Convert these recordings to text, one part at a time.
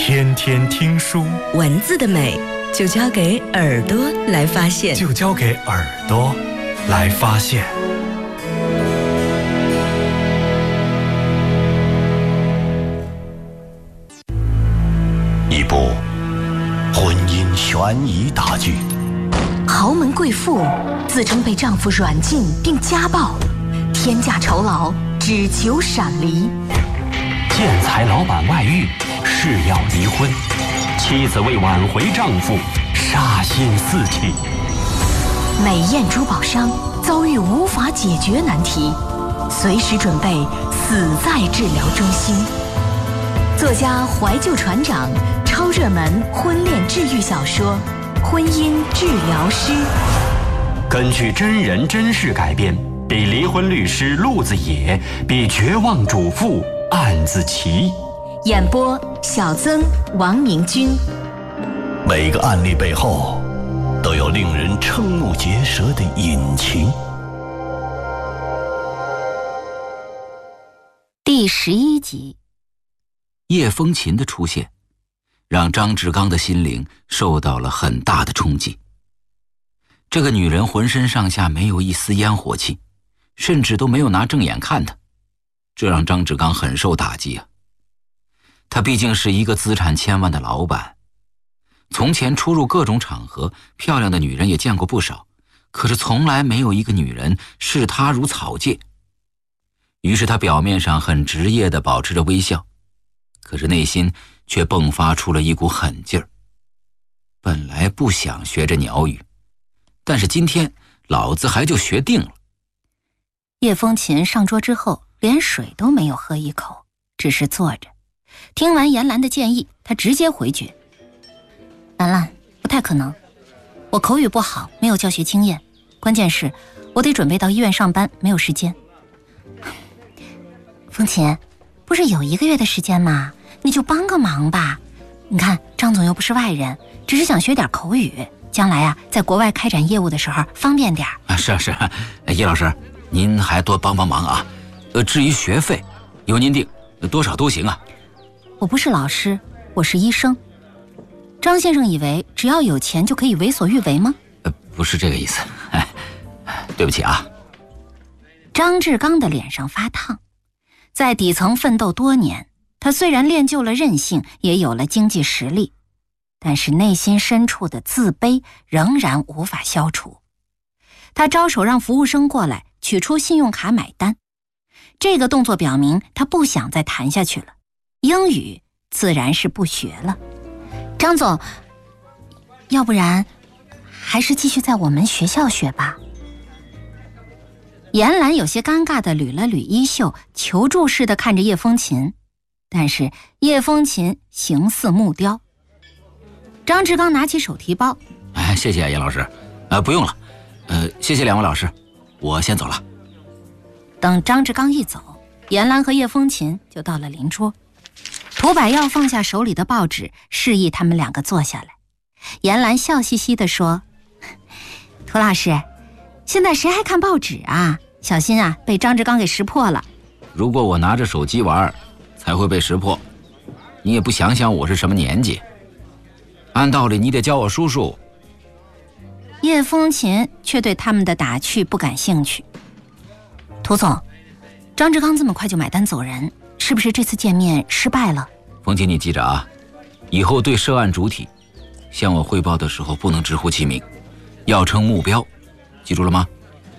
天天听书， 文字的美就交给耳朵来发现， 就交给耳朵来发现。 一部婚姻悬疑大剧， 豪门贵妇自称被丈夫软禁并家暴，天价酬劳只求闪离。 建材老板外遇，誓要离婚，妻子为挽回丈夫杀心四起。 美艳珠宝商遭遇无法解决难题，随时准备死在治疗中心。作家怀旧船长超热门婚恋治愈小说《婚姻治疗师》， 根据真人真事改编，比离婚律师陆子野，比绝望主妇案子奇。 演播小曾、王明君。 每个案例背后都有令人瞠目结舌的隐情。 第11集， 叶风琴的出现让张志刚的心灵受到了很大的冲击。这个女人浑身上下没有一丝烟火气，甚至都没有拿正眼看她，这让张志刚很受打击啊。他毕竟是一个资产千万的老板，从前出入各种场合，漂亮的女人也见过不少，可是从来没有一个女人视他如草芥。于是他表面上很职业地保持着微笑，可是内心却迸发出了一股狠劲儿。本来不想学着鸟语，但是今天老子还就学定了。 叶风琴上桌之后连水都没有喝一口，只是坐着。听完严兰的建议，他直接回绝：兰兰，不太可能，我口语不好，没有教学经验，关键是我得准备到医院上班，没有时间。风琴，不是有1个月的时间吗？你就帮个忙吧。你看张总又不是外人，只是想学点口语，将来在国外开展业务的时候方便点。 是叶老师，您还多帮帮忙啊。至于学费由您定，多少都行啊。 我不是老师，我是医生。张先生以为只要有钱就可以为所欲为吗？ 不是这个意思，对不起啊。 张志刚的脸上发烫，在底层奋斗多年，他虽然练就了韧性，也有了经济实力，但是内心深处的自卑仍然无法消除。他招手让服务生过来取出信用卡买单，这个动作表明他不想再谈下去了，英语自然是不学了。张总，要不然还是继续在我们学校学吧。严兰有些尴尬地捋了捋衣袖，求助似的看着叶风琴，但是叶风琴形似木雕。张志刚拿起手提包， 谢谢严老师，不用了，谢谢2位老师，我先走了。 等张志刚一走，严兰和叶风琴就到了邻桌。涂百耀放下手里的报纸，示意他们2个坐下来。严兰笑嘻嘻地说：涂老师，现在谁还看报纸啊？小心被张志刚给识破了。 如果我拿着手机玩，才会被识破。你也不想想我是什么年纪，按道理你得叫我叔叔。 叶风琴却对他们的打趣不感兴趣。涂总，张志刚这么快就买单走人，是不是这次见面失败了？ 风琴，你记着啊，以后对涉案主体向我汇报的时候不能直呼其名，要称目标，记住了吗？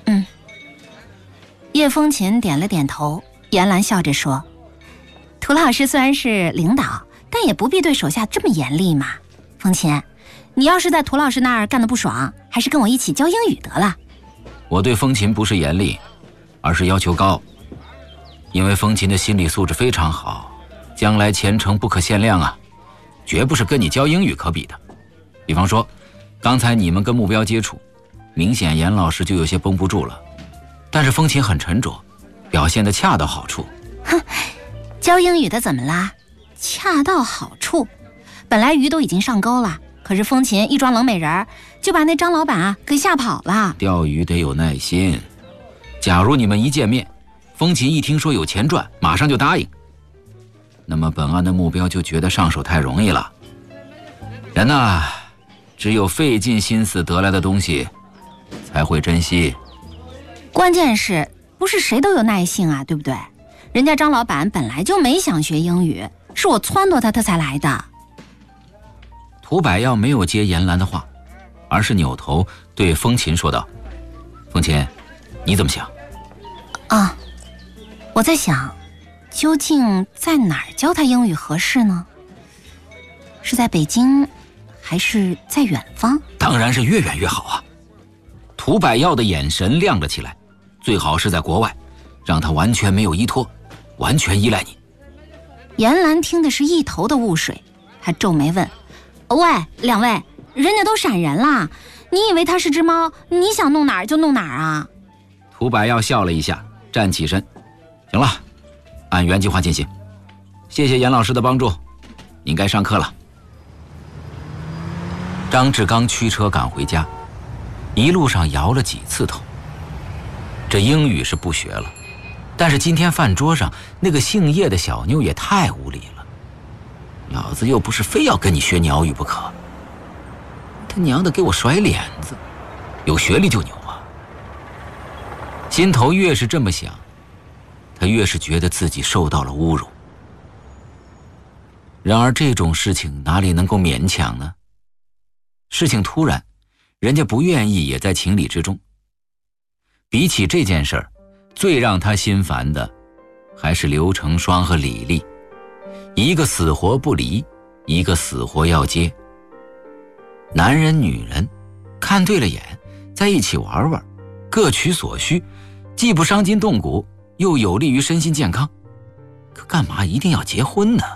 叶风琴点了点头。严兰笑着说：涂老师虽然是领导，但也不必对手下这么严厉嘛。风琴，你要是在涂老师那儿干得不爽，还是跟我一起教英语得了。 我对风琴不是严厉，而是要求高，因为风琴的心理素质非常好，将来前程不可限量啊，绝不是跟你教英语可比的。比方说刚才你们跟目标接触，明显严老师就有些绷不住了，但是风琴很沉着，表现得恰到好处。 哼，教英语的怎么啦？恰到好处。本来鱼都已经上钩了，可是风琴一装冷美人就把那张老板给吓跑了。 钓鱼得有耐心，假如你们一见面，风琴一听说有钱赚，马上就答应。 那么本案的目标就觉得上手太容易了。人呐，只有费尽心思得来的东西才会珍惜。 关键是不是谁都有耐性啊，对不对？人家张老板本来就没想学英语，是我撺掇他才来的。 涂百耀没有接严兰的话，而是扭头对风琴说道：风琴，你怎么想？ 啊，我在想，究竟在哪儿教他英语合适呢？是在北京，还是在远方？ 当然是越远越好啊！涂百耀的眼神亮了起来，最好是在国外，让他完全没有依托，完全依赖你。 严兰听的是一头的雾水，她皱眉问：喂，两位，人家都闪人啦，你以为他是只猫，你想弄哪儿就弄哪儿啊？ 涂百耀笑了一下，站起身：行了，按原计划进行，谢谢严老师的帮助，您该上课了。张志刚驱车赶回家，一路上摇了几次头。这英语是不学了，但是今天饭桌上那个姓叶的小妞也太无理了，老子又不是非要跟你学鸟语不可，他娘的给我甩脸子，有学历就牛啊！心头越是这么想，他越是觉得自己受到了侮辱。然而这种事情哪里能够勉强呢？事情突然，人家不愿意也在情理之中。比起这件事儿，最让他心烦的还是刘成双和李丽，一个死活不离，一个死活要接。男人女人看对了眼，在一起玩玩，各取所需，既不伤筋动骨，又有利于身心健康，可干嘛一定要结婚呢？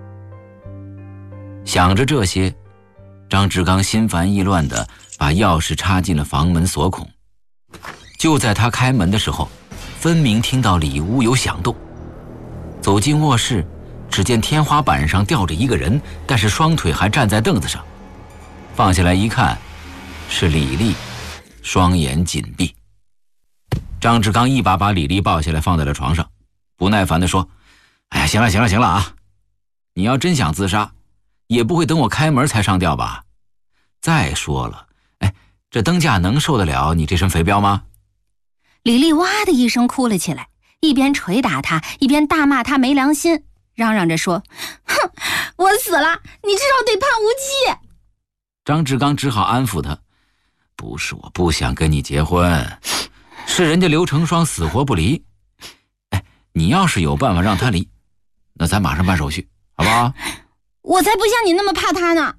想着这些，张志刚心烦意乱地把钥匙插进了房门锁孔。就在他开门的时候，分明听到里屋有响动。走进卧室，只见天花板上吊着一个人，但是双腿还站在凳子上。放下来一看，是李丽，双眼紧闭。张志刚一把把李丽抱下来放在了床上，不耐烦地说：哎呀，行了行了行了啊，你要真想自杀，也不会等我开门才上吊吧？再说了，哎，这灯架能受得了你这身肥膘吗？ 李丽哇的一声哭了起来，一边捶打他，一边大骂他没良心，嚷嚷着说：哼，我死了，你至少得判无期。 张志刚只好安抚他：不是我不想跟你结婚，是人家刘成双死活不离。哎，你要是有办法让他离，那咱马上办手续，好不好？ 我才不像你那么怕他呢。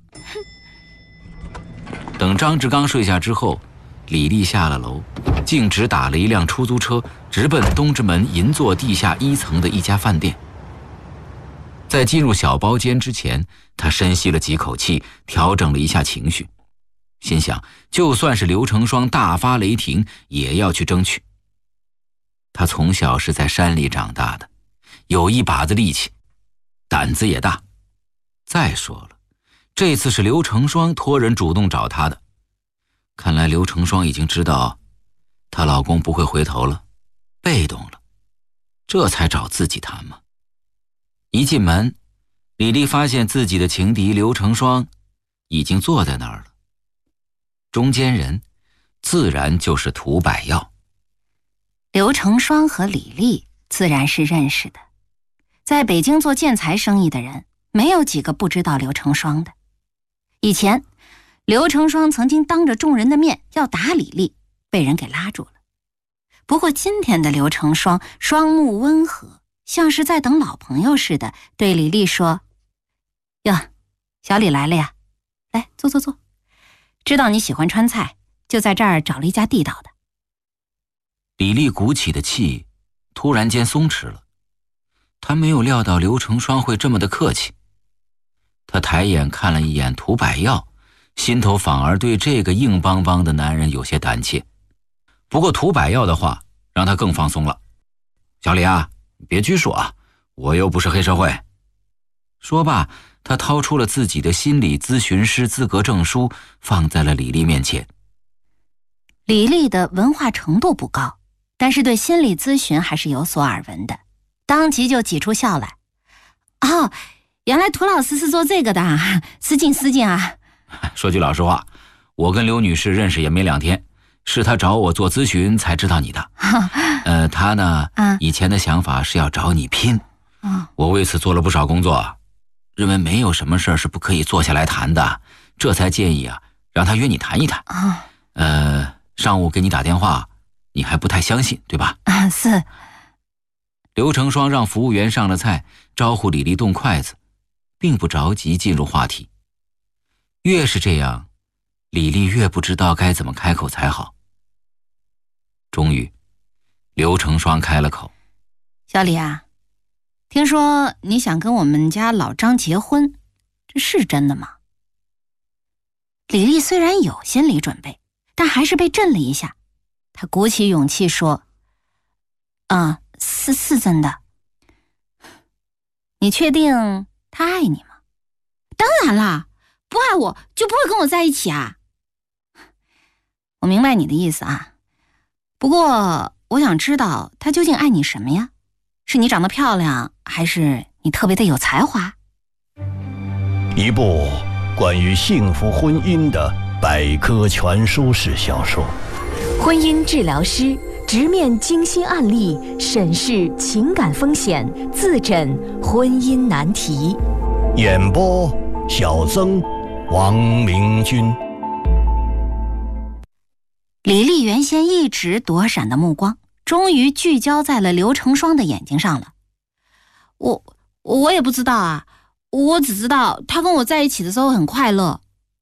等张志刚睡下之后，李丽下了楼，径直打了一辆出租车，直奔东直门银座地下1层的一家饭店。在进入小包间之前，他深吸了几口气，调整了一下情绪，心想就算是刘成双大发雷霆，也要去争取。他从小是在山里长大的，有一把子力气，胆子也大。再说了，这次是刘成双托人主动找他的，看来刘成双已经知道她老公不会回头了，被动了，这才找自己谈嘛。一进门，李丽发现自己的情敌刘成双已经坐在那儿了，中间人自然就是涂百耀。 刘成双和李丽自然是认识的，在北京做建材生意的人没有几个不知道刘成双的。以前刘成双曾经当着众人的面要打李丽，被人给拉住了。不过今天的刘成双双目温和，像是在等老朋友似的，对李丽说：哟，小李来了呀，来坐坐坐，知道你喜欢川菜，就在这儿找了一家地道的。 李丽鼓起的气突然间松弛了，她没有料到刘成双会这么的客气。她抬眼看了一眼涂百耀，心头反而对这个硬邦邦的男人有些胆怯。不过涂百耀的话让她更放松了：小李啊，你别拘束啊，我又不是黑社会。说罢，他掏出了自己的心理咨询师资格证书，放在了李丽面前。 李丽的文化程度不高，但是对心理咨询还是有所耳闻的，当即就挤出笑来： 哦，原来涂老师是做这个的啊，失敬啊。 说句老实话，我跟刘女士认识也没2天，是她找我做咨询才知道你的。她呢，以前的想法是要找你拼。我为此做了不少工作，认为没有什么事儿是不可以坐下来谈的，这才建议让她约你谈一谈。上午给你打电话，你还不太相信，对吧？ 是。 刘成双让服务员上了菜，招呼李丽动筷子，并不着急进入话题。越是这样，李丽越不知道该怎么开口才好。终于，刘成双开了口：“ 小李啊，听说你想跟我们家老张结婚，这是真的吗？”李丽虽然有心理准备，但还是被震了一下。她鼓起勇气说：“是真的。你确定他爱你吗？”“当然啦，不爱我就不会跟我在一起啊。”“我明白你的意思啊，不过我想知道他究竟爱你什么呀？是你长得漂亮，还是你特别的有才华？” 一部关于幸福婚姻的百科全书式小说。 婚姻治疗师直面精心案例，审视情感风险，自诊婚姻难题。 演播：小曾、王明君。 李丽原先一直躲闪的目光，终于聚焦在了刘成双的眼睛上了。我也不知道啊，我只知道他跟我在一起的时候很快乐。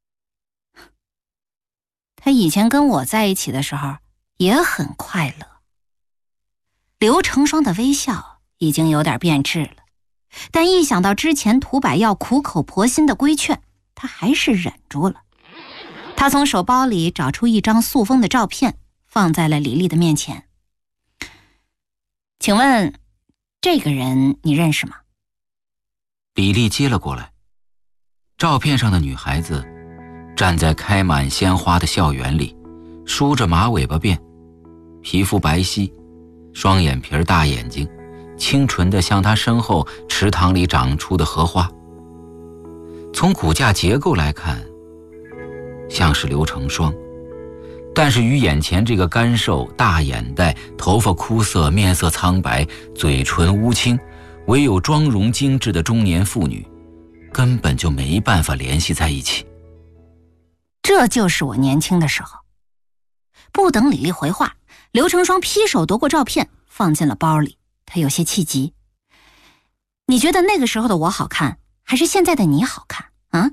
他以前跟我在一起的时候也很快乐。刘成双的微笑已经有点变质了，但一想到之前涂百耀苦口婆心的规劝，他还是忍住了。他从手包里找出一张塑封的照片，放在了李丽的面前。“请问这个人你认识吗？” 李丽接了过来。照片上的女孩子站在开满鲜花的校园里，梳着马尾巴辫，皮肤白皙，双眼皮大眼睛，清纯的像她身后池塘里长出的荷花。从骨架结构来看，像是刘成双，但是与眼前这个干瘦、大眼袋、头发枯涩、面色苍白、嘴唇乌青，唯有妆容精致的中年妇女，根本就没办法联系在一起。 这就是我年轻的时候。不等李丽回话，刘成双劈手夺过照片，放进了包里。他有些气急：“你觉得那个时候的我好看，还是现在的你好看啊？”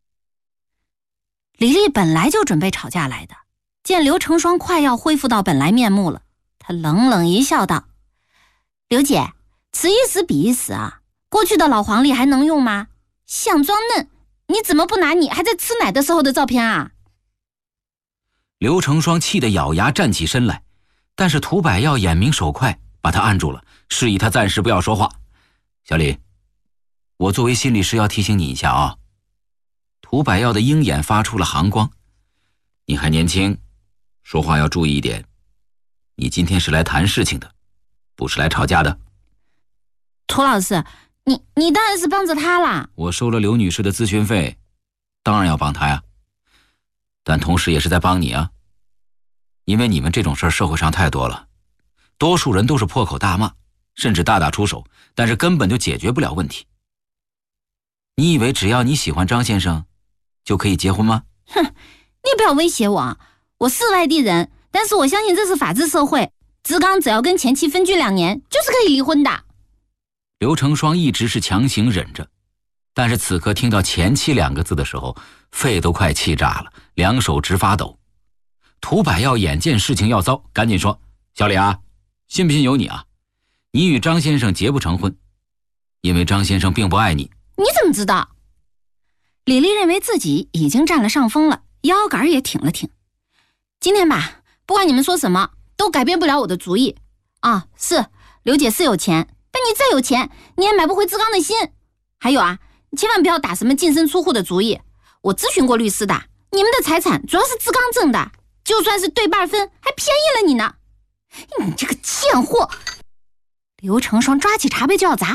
李丽本来就准备吵架来的，见刘成双快要恢复到本来面目了，她冷冷一笑道：“刘姐，此一时彼一时啊，过去的老黄历还能用吗？想装嫩，你怎么不拿你还在吃奶的时候的照片啊？” 刘成双气得咬牙站起身来，但是涂百耀眼明手快，把他按住了，示意他暂时不要说话。“小李，我作为心理师要提醒你一下啊。”涂百耀的鹰眼发出了寒光：“你还年轻，说话要注意一点。你今天是来谈事情的，不是来吵架的。”“ 涂老师，你当然是帮着他啦。”“ 我收了刘女士的咨询费，当然要帮她呀，但同时也是在帮你啊。因为你们这种事儿社会上太多了，多数人都是破口大骂，甚至大打出手，但是根本就解决不了问题。你以为只要你喜欢张先生就可以结婚吗？”“ 哼，你不要威胁我，我是外地人，但是我相信这是法治社会，志刚只要跟前妻分居2年就是可以离婚的。” 刘成双一直是强行忍着，但是此刻听到前妻2个字的时候，肺都快气炸了，两手直发抖。涂百耀眼见事情要糟，赶紧说：“小李啊，信不信由你啊，你与张先生结不成婚，因为张先生并不爱你。”“ 你怎么知道？”李丽认为自己已经占了上风了，腰杆也挺了挺。“今天吧，不管你们说什么都改变不了我的主意啊。是刘姐是有钱，但你再有钱你也买不回志刚的心。还有啊，你千万不要打什么净身出户的主意，我咨询过律师的，你们的财产主要是志刚挣的，就算是对半分还便宜了你呢。你这个贱货！”刘成双抓起茶杯就要砸，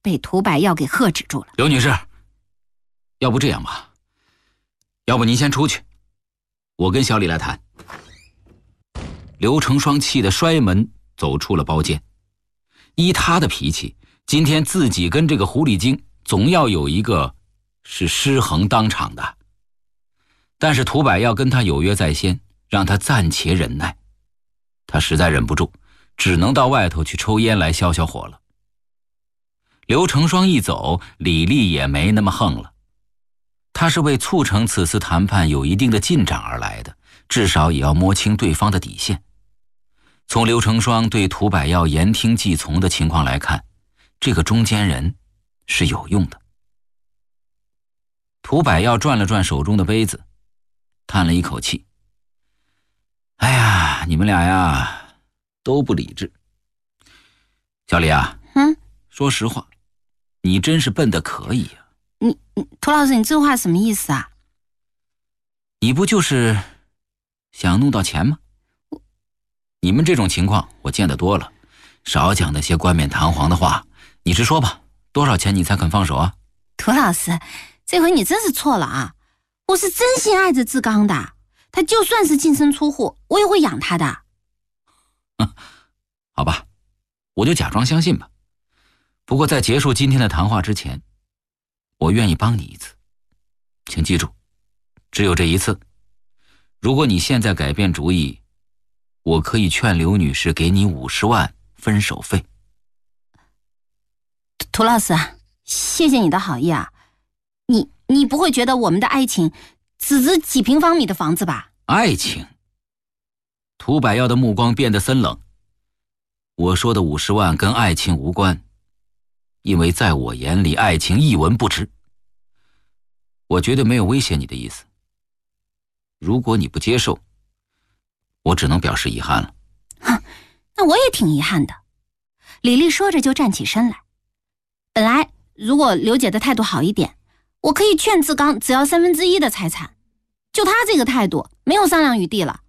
被涂百耀给喝止住了。 刘女士，要不这样吧，要不您先出去，我跟小李来谈。刘成双气得摔门走出了包间。依他的脾气，今天自己跟这个狐狸精总要有一个是失衡当场的。但是涂百耀跟他有约在先，让他暂且忍耐。他实在忍不住，只能到外头去抽烟来消消火了。刘成双一走，李丽也没那么横了。他是为促成此次谈判有一定的进展而来的，至少也要摸清对方的底线。从刘成双对涂百耀言听计从的情况来看，这个中间人是有用的。涂百耀转了转手中的杯子，叹了一口气：哎呀，你们俩呀都不理智。小李啊，说实话，你真是笨得可以啊。 涂老师，你这话什么意思啊？ 你不就是想弄到钱吗？你们这种情况我见得多了，少讲那些冠冕堂皇的话，你直说吧，多少钱你才肯放手啊？ 涂老师，这回你真是错了啊！我是真心爱着志刚的，他就算是净身出户，我也会养他的。 好吧，我就假装相信吧。不过在结束今天的谈话之前，我愿意帮你一次，请记住，只有这一次。如果你现在改变主意，我可以劝刘女士给你50万分手费。 涂老师，谢谢你的好意啊。你不会觉得我们的爱情只值几平方米的房子吧？ 爱情？涂百耀的目光变得森冷。我说的50万跟爱情无关，因为在我眼里爱情一文不值。我绝对没有威胁你的意思。如果你不接受，我只能表示遗憾了。 那我也挺遗憾的。李丽说着就站起身来。本来如果刘姐的态度好一点，我可以劝志刚只要1/3的财产。就他这个态度，没有商量余地了。